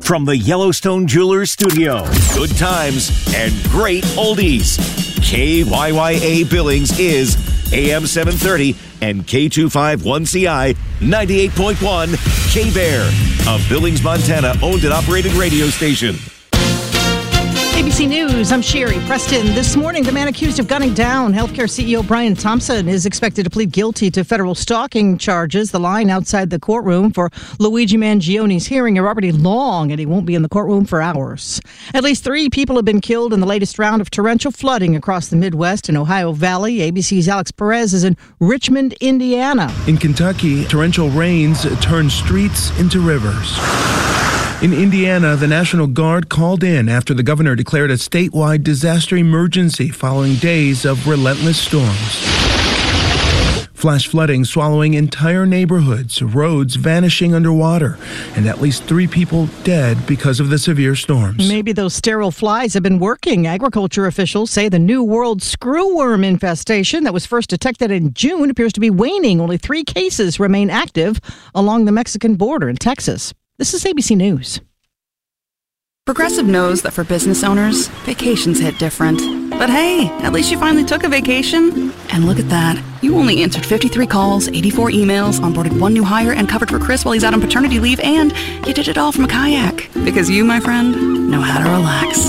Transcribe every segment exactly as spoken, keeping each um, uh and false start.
From the Yellowstone Jewelers Studio, good times and great oldies. K Y Y A Billings is A M seven thirty and K two fifty-one C I ninety-eight point one K-Bear, a Billings, Montana owned and operated radio station. A B C News, I'm Sherry Preston. This morning, the man accused of gunning down healthcare C E O Brian Thompson is expected to plead guilty to federal stalking charges. The line outside the courtroom for Luigi Mangione's hearing are already long, and he won't be in the courtroom for hours. At least three people have been killed in the latest round of torrential flooding across the Midwest and Ohio Valley. A B C's Alex Perez is in Richmond, Indiana. In Kentucky, torrential rains turned streets into rivers. In Indiana, the National Guard called in after the governor declared a statewide disaster emergency following days of relentless storms. Flash flooding swallowing entire neighborhoods, roads vanishing underwater, and at least three people dead because of the severe storms. Maybe those sterile flies have been working. Agriculture officials say the New World screwworm infestation that was first detected in June appears to be waning. Only three cases remain active along the Mexican border in Texas. This is A B C News. Progressive knows that for business owners, vacations hit different. But hey, at least you finally took a vacation. And look at that. You only answered fifty-three calls, eighty-four emails, onboarded one new hire, and covered for Chris while he's out on paternity leave, and you did it all from a kayak. Because you, my friend, know how to relax.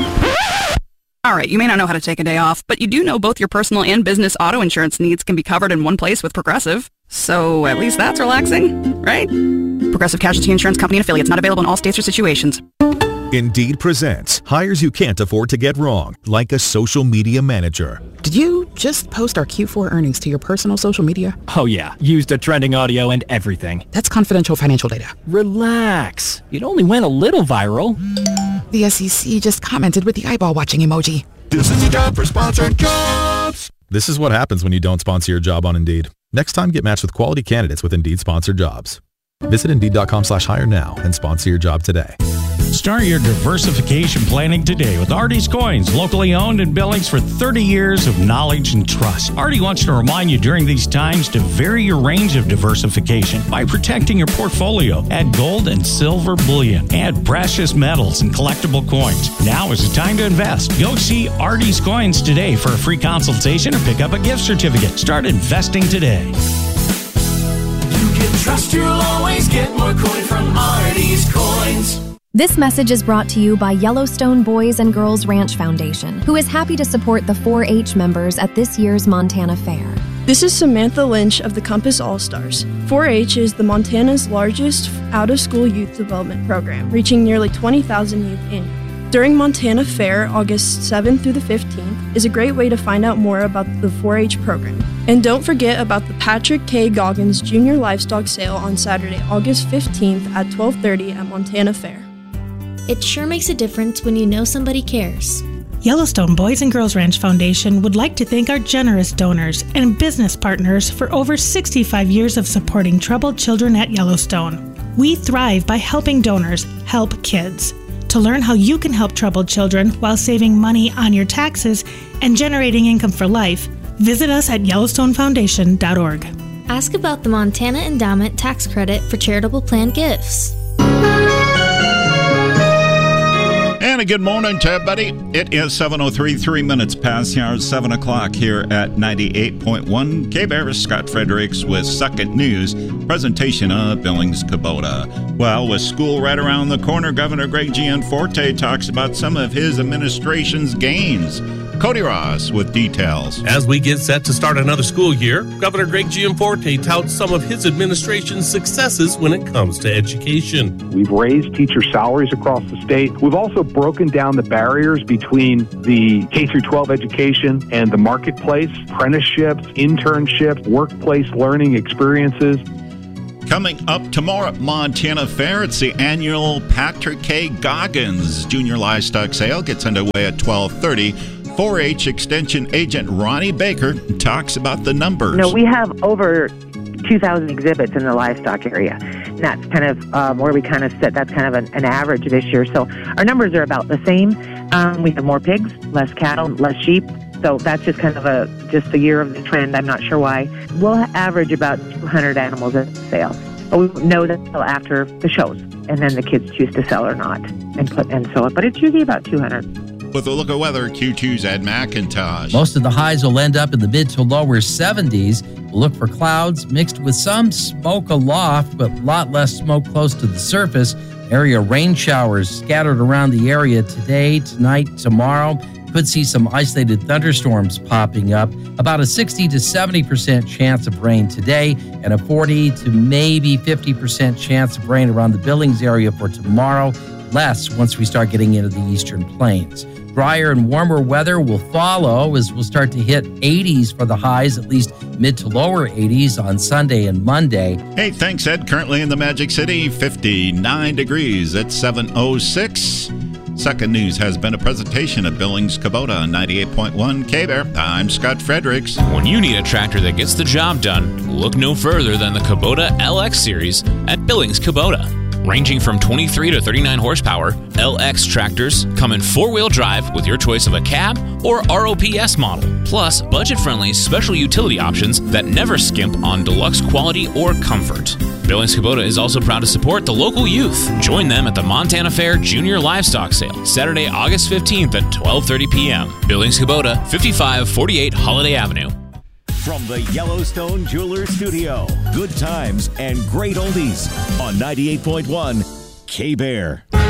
All right, you may not know how to take a day off, but you do know both your personal and business auto insurance needs can be covered in one place with Progressive. So at least that's relaxing, right? Progressive Casualty Insurance Company and Affiliates, not available in all states or situations. Indeed presents hires you can't afford to get wrong, like a social media manager. Did you just post our Q four earnings to your personal social media? Oh yeah, used a trending audio and everything. That's confidential financial data. Relax. It only went a little viral. The S E C just commented with the eyeball watching emoji. This is a job for sponsored jobs. This is what happens when you don't sponsor your job on Indeed. Next time, get matched with quality candidates with Indeed sponsored jobs. Visit Indeed.com slash hire now and sponsor your job today. Start your diversification planning today with Artie's Coins, locally owned in Billings for thirty years of knowledge and trust. Artie wants to remind you during these times to vary your range of diversification by protecting your portfolio. Add gold and silver bullion. Add precious metals and collectible coins. Now is the time to invest. Go see Artie's Coins today for a free consultation or pick up a gift certificate. Start investing today. You can trust you'll always get more coin from Artie's Coins. This message is brought to you by Yellowstone Boys and Girls Ranch Foundation, who is happy to support the four H members at this year's Montana Fair. This is Samantha Lynch of the Compass All-Stars. four H is the Montana's largest out-of-school youth development program, reaching nearly twenty thousand youth annually. During Montana Fair, August seventh through the fifteenth, is a great way to find out more about the four H program. And don't forget about the Patrick K. Goggins Junior Livestock Sale on Saturday, August fifteenth at twelve thirty at Montana Fair. It sure makes a difference when you know somebody cares. Yellowstone Boys and Girls Ranch Foundation would like to thank our generous donors and business partners for over sixty-five years of supporting troubled children at Yellowstone. We thrive by helping donors help kids. To learn how you can help troubled children while saving money on your taxes and generating income for life, visit us at yellowstone foundation dot org. Ask about the Montana Endowment Tax Credit for charitable planned gifts. And a good morning to everybody. It is seven oh three, three minutes past the hour, seven o'clock here at ninety-eight point one K-Bear. Scott Fredericks with Second News, presentation of Billings Kubota. Well, with school right around the corner, Governor Greg Gianforte talks about some of his administration's gains. Cody Ross with details. As we get set to start another school year, Governor Greg Gianforte touts some of his administration's successes when it comes to education. We've raised teacher salaries across the state. We've also broken down the barriers between the K through twelve education and the marketplace, apprenticeships, internships, workplace learning experiences. Coming up tomorrow at Montana Fair, it's the annual Patrick K. Goggins Junior Livestock Sale. Gets underway at twelve thirty. four H Extension Agent Ronnie Baker talks about the numbers. No, we have over two thousand exhibits in the livestock area. And that's kind of um, where we kind of sit. That's kind of an, an average this year. So our numbers are about the same. Um, we have more pigs, less cattle, less sheep. So that's just kind of a just a year of the trend. I'm not sure why. We'll average about two hundred animals at the sale. But we won't know that until after the shows, and then the kids choose to sell or not, and put and so it. But it's usually about two hundred. With a look at weather, Q two's Ed McIntosh. Most of the highs will end up in the mid to lower seventies. We'll look for clouds mixed with some smoke aloft, but a lot less smoke close to the surface. Area rain showers scattered around the area today, tonight, tomorrow. Could see some isolated thunderstorms popping up. About a sixty to seventy percent chance of rain today, and a forty to maybe fifty percent chance of rain around the Billings area for tomorrow. Less once we start getting into the eastern plains. Drier and warmer weather will follow as we'll start to hit eighties for the highs, at least mid to lower eighties on Sunday and Monday. Hey, thanks, Ed. Currently in the Magic City, fifty-nine degrees at seven oh six. Second News has been a presentation of Billings Kubota ninety-eight point one K-Bear. I'm Scott Fredericks. When you need a tractor that gets the job done, look no further than the Kubota L X Series at Billings Kubota. Ranging from twenty-three to thirty-nine horsepower, L X tractors come in four-wheel drive with your choice of a cab or R O P S model, plus budget-friendly special utility options that never skimp on deluxe quality or comfort. Billings Kubota is also proud to support the local youth. Join them at the Montana Fair Junior Livestock Sale, Saturday, August fifteenth at twelve thirty p.m. Billings Kubota, fifty-five forty-eight Holiday Avenue. From the Yellowstone Jewelers Studio, good times and great oldies on ninety-eight point one K-Bear.